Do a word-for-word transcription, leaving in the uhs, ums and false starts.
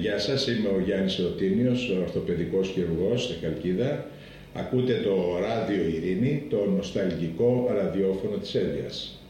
γεια σας, είμαι ο Γιάννης Εωτίνιος, ορθοπαιδικός χειρουργός στη Χαλκίδα. Ακούτε το Ράδιο Ειρήνη, το νοσταλγικό ραδιόφωνο της Έλβειας.